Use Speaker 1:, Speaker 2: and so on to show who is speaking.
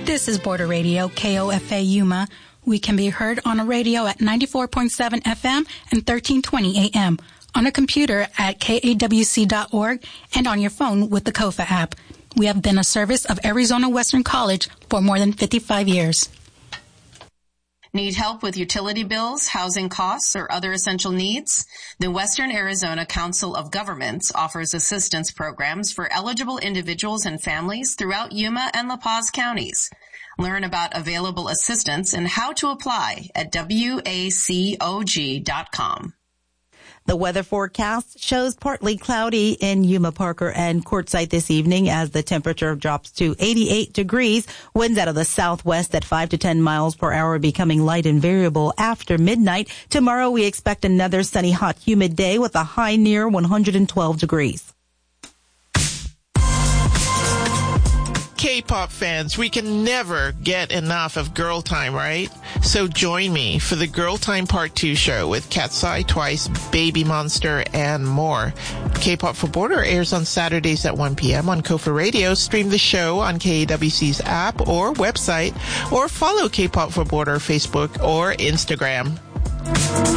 Speaker 1: This is Border Radio, KOFA Yuma. We can be heard on a radio at 94.7 FM and 1320 AM, on a computer at kawc.org, and on your phone with the KOFA app. We have been a service of Arizona Western College for more than 55 years.
Speaker 2: Need help with utility bills, housing costs, or other essential needs? The Western Arizona Council of Governments offers assistance programs for eligible individuals and families throughout Yuma and La Paz counties. Learn about available assistance and how to apply at wacog.com.
Speaker 3: The weather forecast shows partly cloudy in Yuma, Parker, and Quartzsite this evening as the temperature drops to 88 degrees. Winds out of the southwest at 5 to 10 miles per hour, becoming light and variable after midnight. Tomorrow we expect another sunny, hot, humid day with a high near 112 degrees.
Speaker 4: K-pop fans, we can never get enough of Girl Time, right? So join me for the Girl Time Part 2 show with Cat's Eye Twice, Baby Monster, and more. K-pop for Border airs on Saturdays at 1 p.m. on KOFA Radio. Stream the show on KAWC's app or website, or follow K-pop for Border Facebook or Instagram.